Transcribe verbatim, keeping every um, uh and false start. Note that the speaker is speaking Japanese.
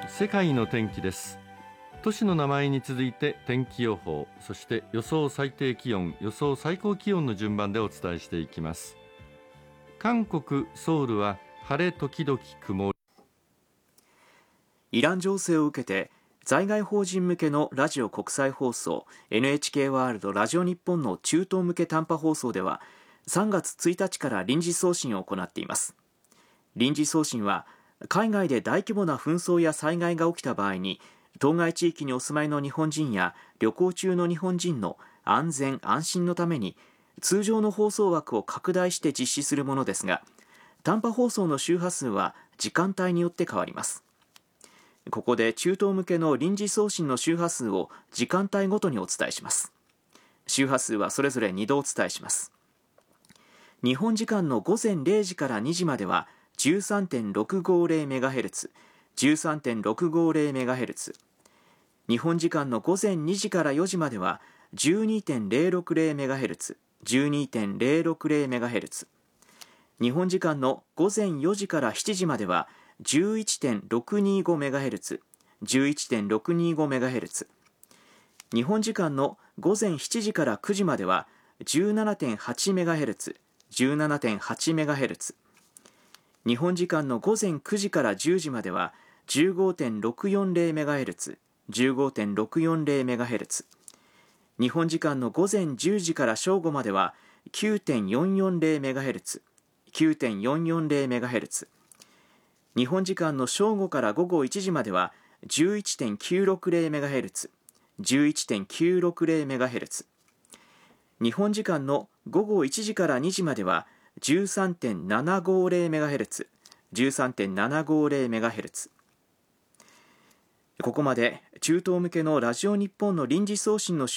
世界の天気です。都市の名前に続いて天気予報、そして予想最低気温、予想最高気温の順番でお伝えしていきます。韓国ソウルは晴れ時々曇り。 イラン情勢を受けて在外邦人向けのラジオ国際放送 エヌエイチケー ワールドラジオ日本の中東向け短波放送ではさんがつついたちから臨時送信を行っています。臨時送信は海外で大規模な紛争や災害が起きた場合に当該地域にお住まいの日本人や旅行中の日本人の安全安心のために通常の放送枠を拡大して実施するものですが、短波放送の周波数は時間帯によって変わります。ここで中東向けの臨時送信の周波数を時間帯ごとにお伝えします。周波数はそれぞれにどお伝えします。日本時間のごぜんれいじからにじまでは じゅうさんてんろくごゼロメガヘルツ、じゅうさんてんろくごゼロメガヘルツ、日本時間のごぜんにじからよじまでは じゅうにてんゼロろくゼロメガヘルツ、じゅうにてんゼロろくゼロメガヘルツ、日本時間のごぜんよじからしちじまでは じゅういってんろくにごメガヘルツ、じゅういってんろくにごメガヘルツ、日本時間のごぜんしちじからくじまでは じゅうななてんはちメガヘルツ、じゅうななてんはちメガヘルツ、日本時間のごぜんくじからじゅうじまでは じゅうごてんろくよんゼロメガヘルツ、じゅうごてんろくよんゼロメガヘルツ、日本時間のごぜんじゅうじから正午までは きゅうてんよんよんゼロメガヘルツ、きゅうてんよんよんゼロメガヘルツ、日本時間の正午から午後いちじまでは じゅういってんきゅうろくゼロメガヘルツ、じゅういってんきゅうろくゼロメガヘルツ、日本時間の午後いちじからにじまでは じゅうさんてんななごゼロメガヘルツ、じゅうさんてんななごゼロメガヘルツ。ここまで中東向けのラジオ日本の臨時送信の